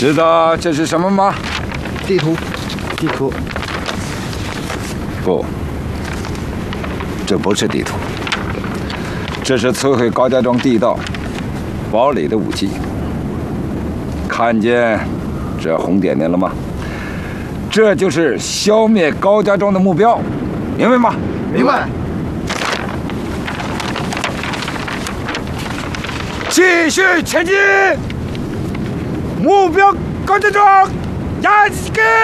知道这是什么吗？ 地图。 不，这不是地图，这是摧毁高家庄地道堡垒的武器。看见这红点点了吗？这就是消灭高家庄的目标，明白吗？ 明白。 继续前进，目标高家庄，压死！